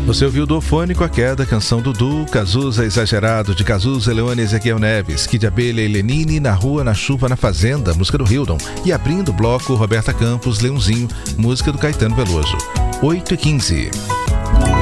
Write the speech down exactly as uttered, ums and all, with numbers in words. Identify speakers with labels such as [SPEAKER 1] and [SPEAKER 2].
[SPEAKER 1] Você ouviu do Fônico a Queda, canção Dudu, Cazuza Exagerado, de Cazuza, Leone Ezequiel Neves, Kid Abelha e Lenine, Na Rua, Na Chuva, Na Fazenda, música do Hildon. E abrindo o bloco, Roberta Campos, Leãozinho, música do Caetano Veloso. oito e quinze.